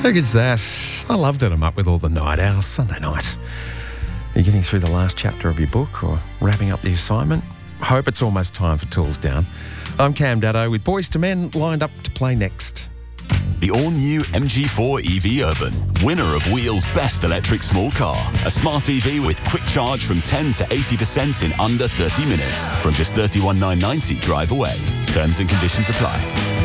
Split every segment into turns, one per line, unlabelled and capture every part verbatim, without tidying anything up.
How good's that? I love that I'm up with all the night owls Sunday night. You're getting through the last chapter of your book or wrapping up the assignment. Hope it's almost time for Tools Down. I'm Cam Daddo with Boys to Men lined up to play next.
The all-new M G four E V Urban, winner of Wheel's Best Electric Small Car. A smart E V with quick charge from ten to eighty percent in under thirty minutes. From just thirty-one thousand nine hundred ninety drive away. Terms and conditions apply.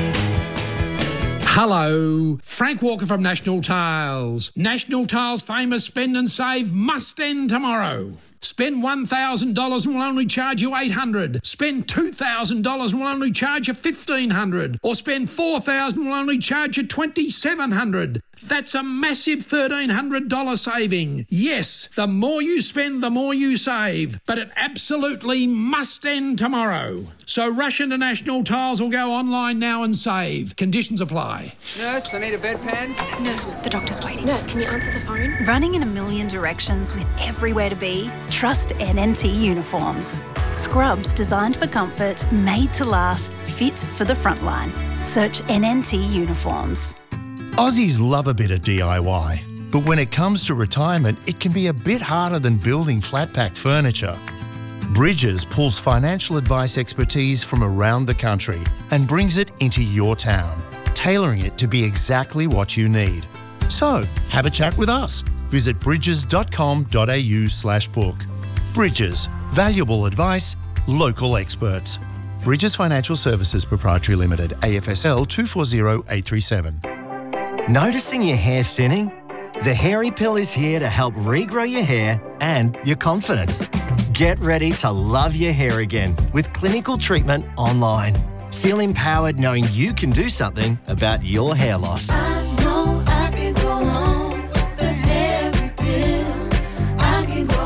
Hello, Frank Walker from National Tiles. National Tiles' famous spend and save must end tomorrow. Spend one thousand dollars and we'll only charge you eight hundred dollars. Spend two thousand dollars and we'll only charge you fifteen hundred dollars. Or spend four thousand dollars and we'll only charge you twenty-seven hundred dollars. That's a massive thirteen hundred dollars saving. Yes, the more you spend, the more you save. But it absolutely must end tomorrow. So rush into National Tiles or go online now and save. Conditions apply.
Nurse, I need a bedpan.
Nurse, the doctor's waiting. Nurse, can you answer the phone?
Running in a million directions with everywhere to be? Trust N N T Uniforms. Scrubs designed for comfort, made to last, fit for the front line. Search N N T Uniforms.
Aussies love a bit of D I Y, but when it comes to retirement, it can be a bit harder than building flat-pack furniture. Bridges pulls financial advice expertise from around the country and brings it into your town, tailoring it to be exactly what you need. So, have a chat with us. Visit bridges dot com dot a u slash book. Bridges, valuable advice, local experts. Bridges Financial Services Proprietary Limited, A F S L two four zero eight three seven.
Noticing your hair thinning? The Hairy Pill is here to help regrow your hair and your confidence. Get ready to love your hair again with clinical treatment online. Feel empowered knowing you can do something about your hair loss.
I know I can go on with the Hairy Pill. I can go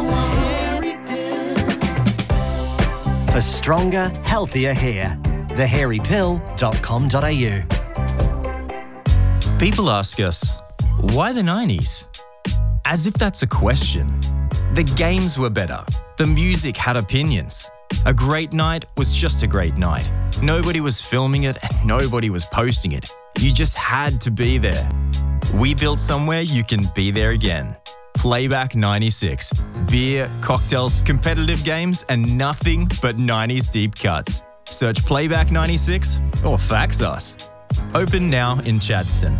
on. Hairy Pill.
For stronger, healthier hair. the hairy pill dot com dot a u.
People ask us, why the nineties? As if that's a question. The games were better. The music had opinions. A great night was just a great night. Nobody was filming it and nobody was posting it. You just had to be there. We built somewhere you can be there again. Playback ninety-six. Beer, cocktails, competitive games, and nothing but nineties deep cuts. Search Playback ninety-six or fax us. Open now in Chadstone.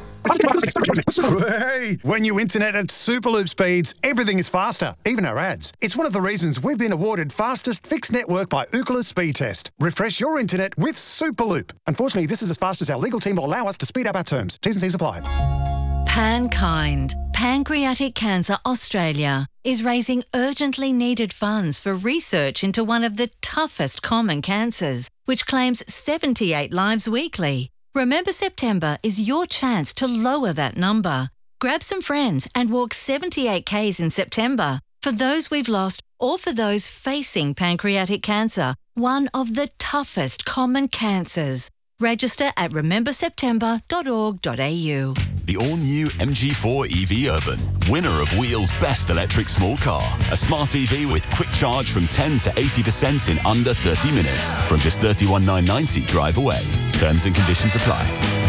Hey, when you internet at Superloop speeds, everything is faster, even our ads. It's one of the reasons we've been awarded fastest fixed network by Ookla Speed Test. Refresh your internet with Superloop. Unfortunately, this is as fast as our legal team will allow us to speed up our terms. T's and C's apply.
PanKind, Pancreatic Cancer Australia, is raising urgently needed funds for research into one of the toughest common cancers, which claims seventy-eight lives weekly. Remember September is your chance to lower that number. Grab some friends and walk seventy-eight kays in September for those we've lost or for those facing pancreatic cancer, one of the toughest common cancers. Register at remember september dot org dot a u.
The all-new M G four E V Urban, winner of Wheel's Best Electric Small Car. A smart E V with quick charge from ten to eighty percent in under thirty minutes. From just thirty-one thousand nine hundred ninety drive away. Terms and conditions apply.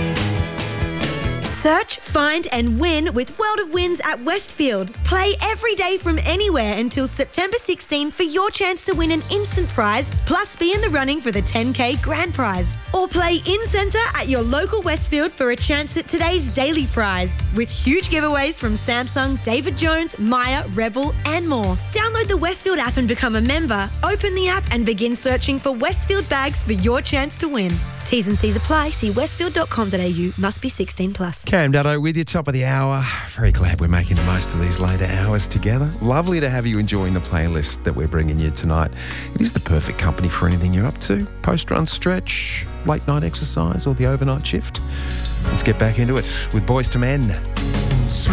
Search, find and win with World of Wins at Westfield. Play every day from anywhere until September sixteenth for your chance to win an instant prize plus be in the running for the ten K grand prize. Or play in-centre at your local Westfield for a chance at today's daily prize with huge giveaways from Samsung, David Jones, Maya, Rebel and more. Download the Westfield app and become a member. Open the app and begin searching for Westfield bags for your chance to win. T's and C's apply. See westfield dot com dot a u. Must be sixteen plus.
Cam Daddo with you, top of the hour. Very glad we're making the most of these later hours together. Lovely to have you enjoying the playlist that we're bringing you tonight. It is the perfect company for anything you're up to. Post-run stretch, late night exercise or the overnight shift. Let's get back into it with Boys to Men.